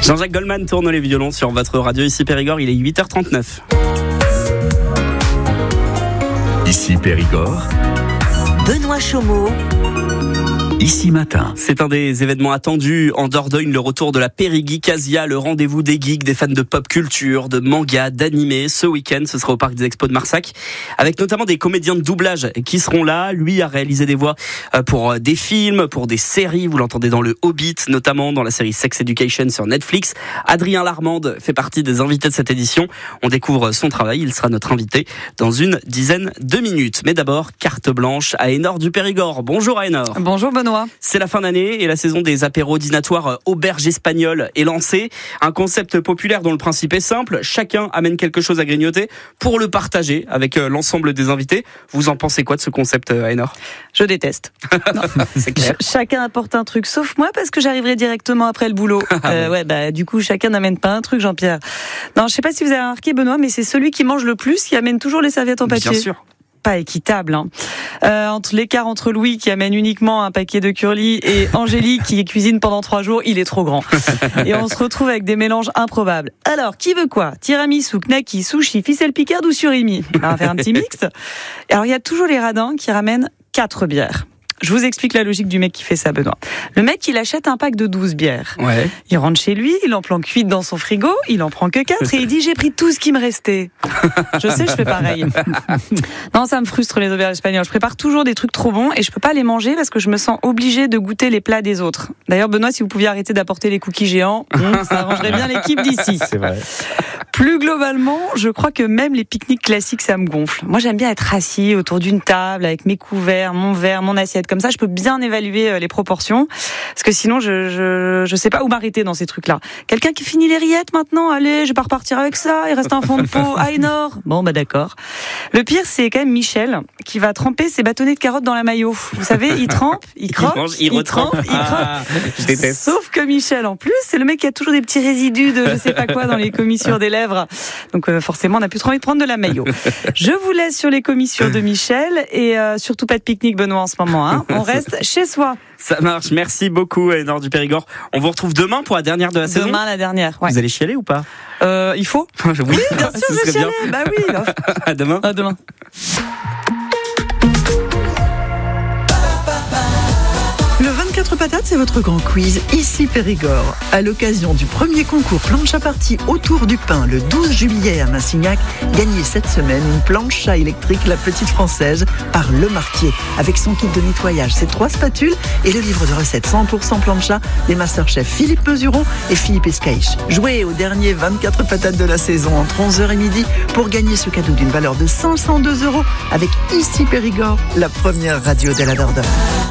Jean-Jacques Goldman tourne les violons sur votre radio. Ici Périgord, il est 8h39. Ici Périgord, Benoît Chaumeau. Ici Matin. C'est un des événements attendus en Dordogne, le retour de la Périgeekasia, le rendez-vous des geeks, des fans de pop culture, de manga, d'animé. Ce week-end, ce sera au parc des Expos de Marsac, avec notamment des comédiens de doublage qui seront là. Lui a réalisé des voix pour des films, pour des séries. Vous l'entendez dans le Hobbit, notamment dans la série Sex Education sur Netflix. Adrien Larmande fait partie des invités de cette édition. On découvre son travail. Il sera notre invité dans une dizaine de minutes. Mais d'abord, carte blanche à Aénor du Périgord. Bonjour Aénor. Bonjour Benoît. C'est la fin d'année et la saison des apéros dînatoires auberge espagnole est lancée. Un concept populaire dont le principe est simple. Chacun amène quelque chose à grignoter pour le partager avec l'ensemble des invités. Vous en pensez quoi de ce concept, Aénor ? Je déteste. C'est clair. Chacun apporte un truc, sauf moi, parce que j'arriverai directement après le boulot. Du coup, chacun n'amène pas un truc, Jean-Pierre. Non, je sais pas si vous avez remarqué, Benoît, mais c'est celui qui mange le plus qui amène toujours les serviettes en papier. Bien sûr. Pas équitable, hein. Entre l'écart entre Louis qui amène uniquement un paquet de curly et Angélique qui cuisine pendant 3 jours, il est trop grand. Et on se retrouve avec des mélanges improbables. Alors, qui veut quoi ? Tiramisu, knacky, sushi, ficelle picarde ou surimi ? On va faire un petit mix. Alors, il y a toujours les radins qui ramènent 4 bières. Je vous explique la logique du mec qui fait ça, Benoît. Le mec, il achète un pack de 12 bières. Ouais. Il rentre chez lui, il en planque 8 dans son frigo, il en prend que 4 et il dit « j'ai pris tout ce qui me restait ». Je sais, je fais pareil. Non, ça me frustre les auberges espagnoles. Je prépare toujours des trucs trop bons et je peux pas les manger parce que je me sens obligée de goûter les plats des autres. D'ailleurs, Benoît, si vous pouviez arrêter d'apporter les cookies géants, ça arrangerait bien l'équipe d'ici. C'est vrai. Plus globalement, je crois que même les pique-niques classiques, ça me gonfle. Moi, j'aime bien être assis autour d'une table avec mes couverts, mon verre, mon assiette. Comme ça, je peux bien évaluer les proportions. Parce que sinon, je sais pas où m'arrêter dans ces trucs-là. Quelqu'un qui finit les rillettes maintenant? Allez, je vais pas repartir avec ça. Il reste un fond de pot. Aénor. Bon, d'accord. Le pire, c'est quand même Michel qui va tremper ses bâtonnets de carottes dans la mayo. Vous savez, il trempe, il croque, il retrempe, il croque. Je déteste. Sauf que Michel, en plus, c'est le mec qui a toujours des petits résidus de je sais pas quoi dans les commissures des lèvres. Donc forcément, on n'a plus trop envie de prendre de la mayo. Je vous laisse sur les commissures de Michel et surtout pas de pique-nique, Benoît, en ce moment. Hein. On reste chez soi. Ça marche. Merci beaucoup, Aénor du Périgord. On vous retrouve demain pour la dernière de la saison. Demain, la dernière. Ouais. Vous allez chialer ou pas ? Il faut. Oui, bien sûr, je vais chialer. Bah oui. À demain. À demain. Le 24 patates, c'est votre grand quiz ici Périgord. À l'occasion du premier concours planche à partie autour du pain le 12 juillet à Massignac, gagnez cette semaine une planche à électrique La Petite Française par Le Marquier avec son kit de nettoyage, ses 3 spatules et le livre de recettes 100% plancha des masterchefs Philippe Mesuron et Philippe Escaïche. Jouez au dernier 24 patates de la saison entre 11h et midi pour gagner ce cadeau d'une valeur de 502 € avec ici Périgord, la première radio de la Dordogne.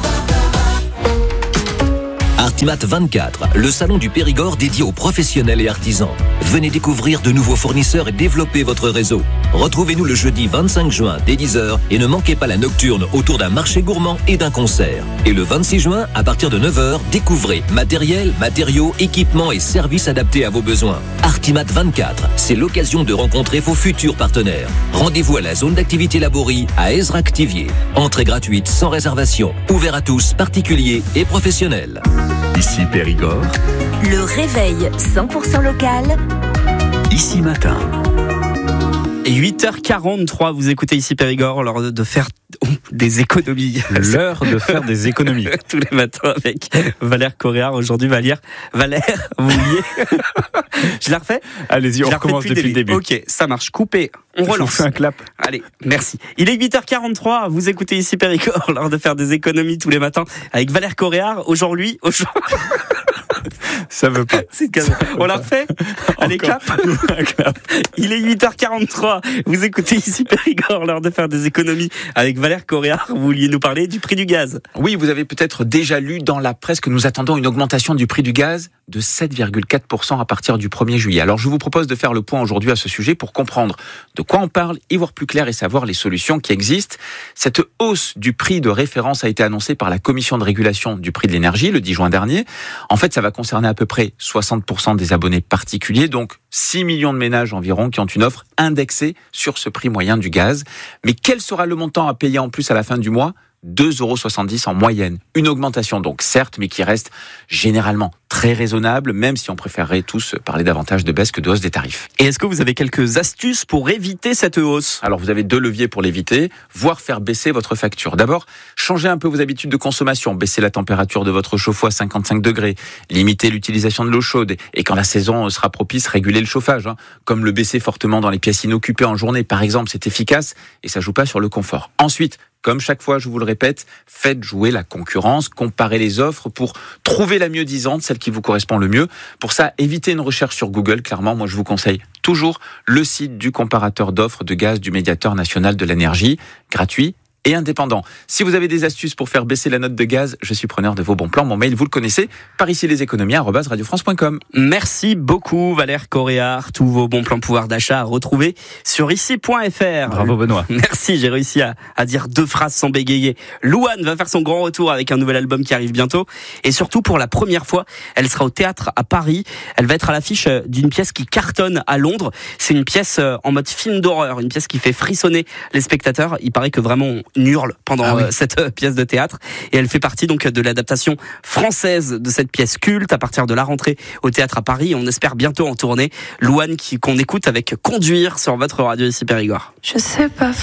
Artimat 24, le salon du Périgord dédié aux professionnels et artisans. Venez découvrir de nouveaux fournisseurs et développer votre réseau. Retrouvez-nous le jeudi 25 juin dès 10h et ne manquez pas la nocturne autour d'un marché gourmand et d'un concert. Et le 26 juin, à partir de 9h, découvrez matériel, matériaux, équipements et services adaptés à vos besoins. Artimat 24, c'est l'occasion de rencontrer vos futurs partenaires. Rendez-vous à la zone d'activité Laborie à Ezra-Activier. Entrée gratuite sans réservation, ouvert à tous, particuliers et professionnels. Ici Périgord, Le réveil 100% local. Ici Matin. Et 8h43, vous écoutez ici Périgord, l'heure de faire des économies. L'heure de faire des économies. Tous les matins avec Valère Coréard. Aujourd'hui, Valère, vous vouliez... Je la refais ? Allez-y, on recommence depuis le début. Ok, ça marche. Coupé. On relance. Je vous fais un clap. Allez, merci. Il est 8h43, vous écoutez ici Périgord, l'heure de faire des économies tous les matins avec Valère Coréard. Aujourd'hui... Ça veut pas. On l'a fait. Allez, clap. Il est 8h43. Vous écoutez ici Périgord, l'heure de faire des économies avec Valère Coréard. Vous vouliez nous parler du prix du gaz. Oui, vous avez peut-être déjà lu dans la presse que nous attendons une augmentation du prix du gaz de 7,4% à partir du 1er juillet. Alors je vous propose de faire le point aujourd'hui à ce sujet pour comprendre de quoi on parle, y voir plus clair et savoir les solutions qui existent. Cette hausse du prix de référence a été annoncée par la Commission de régulation du prix de l'énergie le 10 juin dernier. En fait, ça va concerner à peu près 60% des abonnés particuliers, donc 6 millions de ménages environ qui ont une offre indexée sur ce prix moyen du gaz. Mais quel sera le montant à payer en plus à la fin du mois ? 2,70 € en moyenne. Une augmentation donc certes, mais qui reste généralement très raisonnable, même si on préférerait tous parler davantage de baisse que de hausse des tarifs. Et est-ce que vous avez quelques astuces pour éviter cette hausse ? Alors vous avez 2 leviers pour l'éviter, voire faire baisser votre facture. D'abord, changez un peu vos habitudes de consommation, baissez la température de votre chauffe-eau à 55 degrés, limitez l'utilisation de l'eau chaude et quand la saison sera propice, régulez le chauffage, comme le baisser fortement dans les pièces inoccupées en journée par exemple, c'est efficace et ça joue pas sur le confort. Ensuite, comme chaque fois, je vous le répète, faites jouer la concurrence, comparez les offres pour trouver la mieux disante, celle qui vous correspond le mieux. Pour ça, évitez une recherche sur Google. Clairement, moi, je vous conseille toujours le site du comparateur d'offres de gaz du Médiateur national de l'énergie, gratuit et indépendant. Si vous avez des astuces pour faire baisser la note de gaz, je suis preneur de vos bons plans. Mon mail, vous le connaissez, par ici les économies @radiofrance.com. Merci beaucoup Valère Coréard. Tous vos bons plans pouvoir d'achat à retrouver sur ici.fr. Bravo Benoît. Merci, j'ai réussi à dire 2 phrases sans bégayer. Louane va faire son grand retour avec un nouvel album qui arrive bientôt. Et surtout, pour la première fois, elle sera au théâtre à Paris. Elle va être à l'affiche d'une pièce qui cartonne à Londres. C'est une pièce en mode film d'horreur, une pièce qui fait frissonner les spectateurs. Il paraît que vraiment on hurle pendant cette pièce de théâtre. Et elle fait partie donc de l'adaptation française de cette pièce culte à partir de la rentrée au théâtre à Paris. On espère bientôt en tourner. Louane qu'on écoute avec Conduire sur votre radio ici Périgord. Je sais pas